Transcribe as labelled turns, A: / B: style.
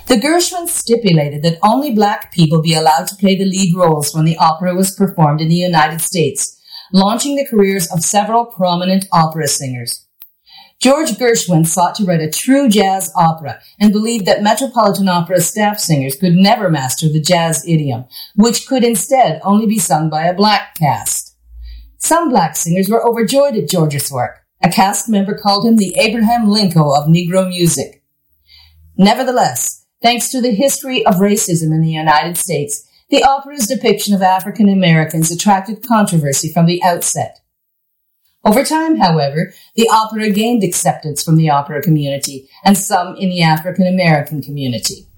A: The Gershwins stipulated that only black people be allowed to play the lead roles when the opera was performed in the United States, launching the careers of several prominent opera singers. George Gershwin sought to write a true jazz opera and believed that Metropolitan Opera staff singers could never master the jazz idiom, which could instead only be sung by a black cast. Some black singers were overjoyed at George's work. A cast member called him the Abraham Lincoln of Negro music. Nevertheless, thanks to the history of racism in the United States, the opera's depiction of African Americans attracted controversy from the outset. Over time, however, the opera gained acceptance from the opera community and some in the African American community.